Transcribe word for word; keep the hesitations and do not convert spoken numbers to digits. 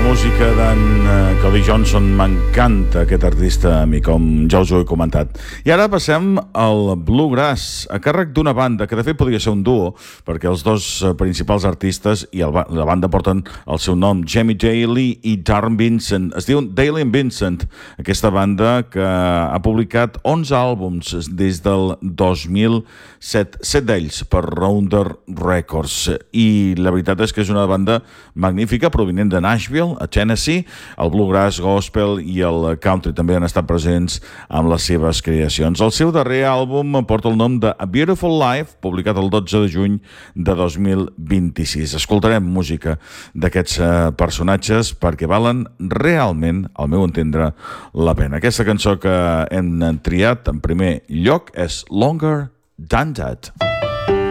música d'en Cody Johnson, m'encanta aquest artista a mi, com ja us ho he comentat. I ara passem al Bluegrass, a càrrec d'una banda, que de fet podria ser un duo, perquè els dos principals artistes i el, la banda porten el seu nom, Jamie Daly i Darren Vincent. Es diu Daly and Vincent, aquesta banda que ha publicat onze àlbums des del dos mil set, set d'ells per Rounder Records. I la veritat és que és una banda magnífica, provinent de Nashville, a Tennessee. El bluegrass, gospel i el country també han estat presents amb les seves creacions. El seu darrer àlbum porta el nom de A Beautiful Life, publicat el dotze de juny de dos mil vint-i-sis. Escoltarem música d'aquests eh, personatges perquè valen realment, al meu entendre, la pena. Aquesta cançó que hem triat en primer lloc és Longer Than That.